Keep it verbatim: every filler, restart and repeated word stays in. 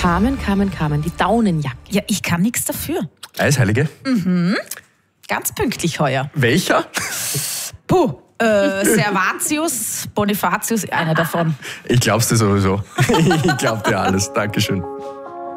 Carmen, Carmen, Carmen, die Daunenjacke. Ja, ich kann nichts dafür. Eisheilige? Mhm. Ganz pünktlich heuer. Welcher? Puh, äh, Servatius, Bonifatius, einer davon. Ich glaub's dir sowieso. Ich glaub dir alles. Dankeschön.